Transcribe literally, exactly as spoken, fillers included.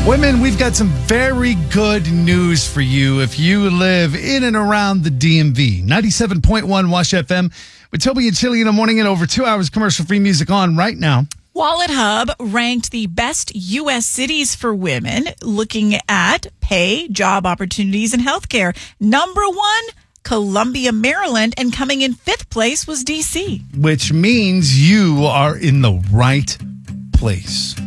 Women, we've got some very good news for you if you live in and around the D M V. ninety-seven point one Wash F M with Toby and Chili in the morning and over two hours commercial-free music on right now. Wallet Hub ranked the best U S cities for women, looking at pay, job opportunities, and healthcare. Number one, Columbia, Maryland, and coming in fifth place was D C. Which means you are in the right place.